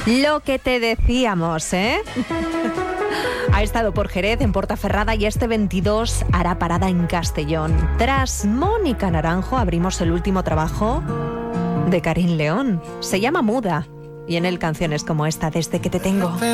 Lo que te decíamos, ¿eh? Ha estado por Jerez, en Portaferrada, y este 22 hará parada en Castellón. Tras Mónica Naranjo abrimos el último trabajo de Karin León. Se llama Muda, y en él canciones como esta, Desde que te tengo.